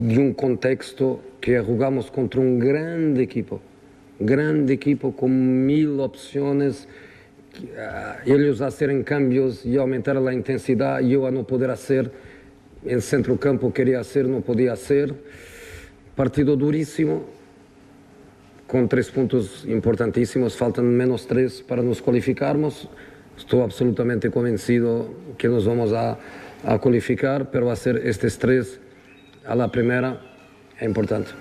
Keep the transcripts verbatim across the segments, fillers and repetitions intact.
de un contexto que jugamos contra un gran equipo, grande equipo con mil opciones, uh, ellos hacer cambios y aumentar la intensidad, yo a no poder hacer, el centrocampo quería hacer, no podía hacer, partido durísimo, con tres puntos importantísimos, faltan menos tres para nos cualificarnos, estoy absolutamente convencido que nos vamos a, a cualificar, pero hacer estos tres a la primera es importante.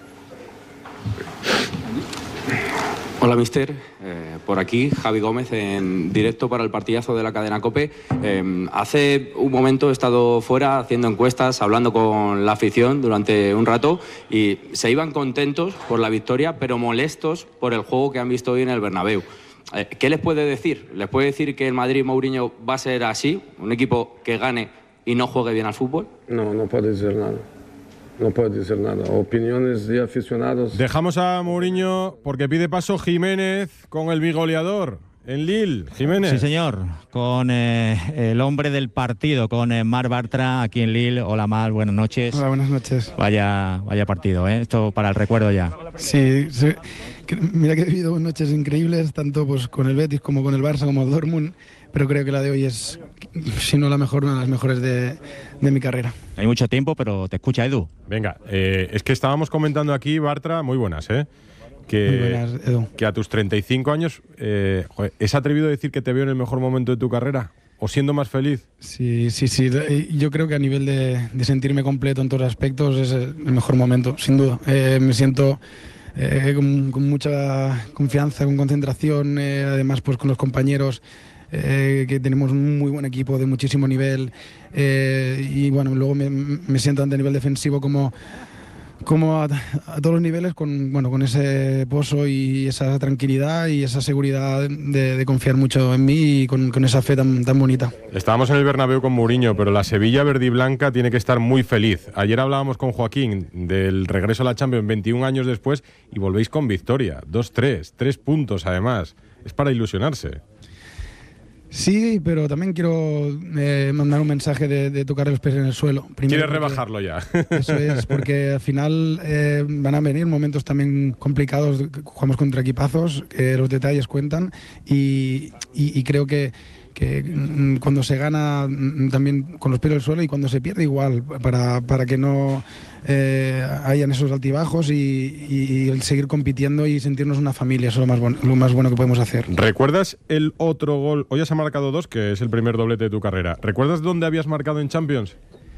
Hola, mister. Eh, por aquí, Javi Gómez, en directo para el partidazo de la cadena COPE. Eh, hace un momento he estado fuera haciendo encuestas, hablando con la afición durante un rato y se iban contentos por la victoria, pero molestos por el juego que han visto hoy en el Bernabéu. Eh, ¿Qué les puede decir? ¿Les puede decir que el Madrid Mourinho va a ser así? ¿Un equipo que gane y no juegue bien al fútbol? No, no puede decir nada. No puedo decir nada. Opiniones de aficionados. Dejamos a Mourinho porque pide paso Jiménez con el bigoleador en Lille. Jiménez. Sí, señor. Con eh, el hombre del partido, con eh, Marc Bartra aquí en Lille. Hola, Marc, buenas noches. Hola, buenas noches. Vaya, vaya partido, ¿eh? Esto para el recuerdo ya. Sí, sí. Mira que he vivido noches increíbles, tanto pues con el Betis como con el Barça, como el Dortmund, pero creo que la de hoy es, si no la mejor, una de las mejores de, de mi carrera. Hay mucho tiempo, pero te escucha Edu. Venga, eh, es que estábamos comentando aquí, Bartra, muy buenas, ¿eh? Que, muy buenas, Edu. Que a tus treinta y cinco años, eh, joder, ¿es atrevido a decir que te veo en el mejor momento de tu carrera? ¿O siendo más feliz? Sí, sí, sí. Yo creo que a nivel de, de sentirme completo en todos los aspectos es el mejor momento, sin duda. Eh, me siento eh, con, con mucha confianza, con concentración, eh, además pues con los compañeros. Eh, que tenemos un muy buen equipo de muchísimo nivel eh, y bueno, luego me, me siento tanto a nivel defensivo como, como a, a todos los niveles con, bueno, con ese pozo y esa tranquilidad y esa seguridad de, de confiar mucho en mí y con, con esa fe tan, tan bonita. Estábamos en el Bernabéu con Mourinho, pero la Sevilla verde y blanca tiene que estar muy feliz. Ayer hablábamos con Joaquín del regreso a la Champions veintiún años después y volvéis con victoria, dos tres, tres puntos además. Es para ilusionarse. Sí, pero también quiero eh, mandar un mensaje de, de tocar los pies en el suelo. Primero ¿Quieres rebajarlo ya? Eso es, porque al final eh, van a venir momentos también complicados, jugamos contra equipazos, que los detalles cuentan y, y, y creo que, que cuando se gana también con los pies en el suelo y cuando se pierde igual, para, para que no eh, hayan esos altibajos y, y el seguir compitiendo y sentirnos una familia, eso es lo más, bon lo más bueno que podemos hacer. ¿Recuerdas el otro gol? Hoy has marcado dos, que es el primer doblete de tu carrera. ¿Recuerdas dónde habías marcado en Champions?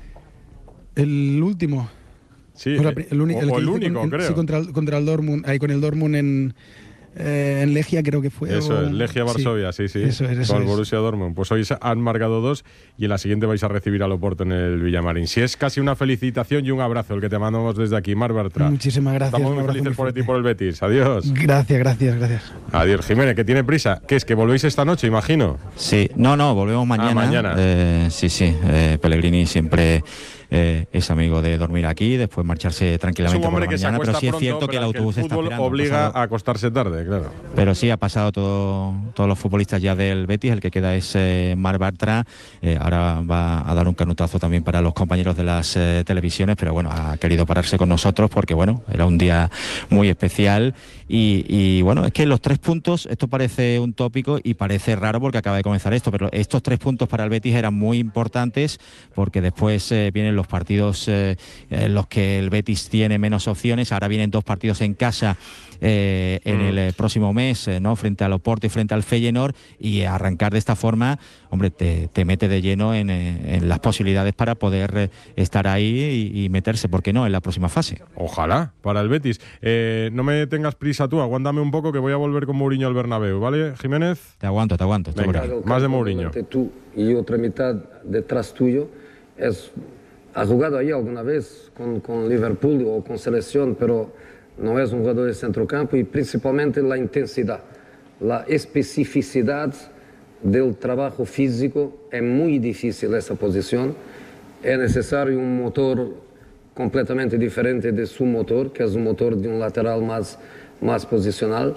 El último. Sí, o, la, el, uni, o, el, o el que único, con, creo. Sí, contra el, contra el Dortmund, ahí con el Dortmund en... Eh, en Legia creo que fue. Eso o... es, Legia Varsovia, sí, sí. sí. Eso es, eso con el es. Borussia Dortmund. Pues hoy han marcado dos y en la siguiente vais a recibir al Oporto en el Villamarín. Si es casi una felicitación y un abrazo el que te mandamos desde aquí, Marc Bartra. Muchísimas gracias. Estamos muy felices muy por ti y por el Betis. Adiós. Gracias, gracias, gracias. Adiós, Jiménez, que tiene prisa. ¿Qué es? ¿Que volvéis esta noche, imagino? Sí, no, no, volvemos mañana. Ah, mañana. Eh, sí, sí. Eh, Pellegrini siempre eh, es amigo de dormir aquí, después marcharse tranquilamente es un hombre por la que mañana. Se pero sí pronto, es cierto que el autobús que el está fútbol esperando. obliga pasado, a acostarse tarde, claro. Pero sí, ha pasado todo, todos los futbolistas ya del Betis. El que queda es eh, Marc Bartra. Eh, ahora va a dar un canutazo también para los compañeros de las eh, televisiones, pero bueno, ha querido pararse con nosotros porque bueno, era un día muy especial. Y, y bueno, es que los tres puntos, esto parece un tópico y parece raro porque acaba de comenzar esto, pero estos tres puntos para el Betis eran muy importantes porque después eh, vienen los partidos eh, en los que el Betis tiene menos opciones. Ahora vienen dos partidos en casa eh, en mm. el eh, próximo mes, eh, ¿no? Frente al Oporto y frente al Feyenoord, y arrancar de esta forma, hombre, te, te mete de lleno en, eh, en las posibilidades para poder eh, estar ahí y, y meterse, ¿por qué no?, en la próxima fase. Ojalá, para el Betis. Eh, no me tengas prisa tú, aguántame un poco que voy a volver con Mourinho al Bernabéu, ¿vale, Jiménez? Te aguanto, te aguanto. Venga, más de Mourinho. Tú y otra mitad detrás tuyo. Es, has jugado ahí alguna vez con, con Liverpool o con selección, pero no es un jugador de centrocampo y principalmente la intensidad, la especificidad del trabajo físico. Es muy difícil esa posición. Es necesario un motor completamente diferente de su motor, que es un motor de un lateral más, más posicional,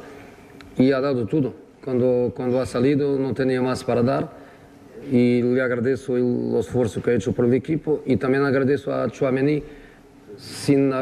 y ha dado todo. Cuando, cuando ha salido no tenía más para dar y le agradezco el esfuerzo que ha hecho por el equipo y también agradezco a Tchouaméni sin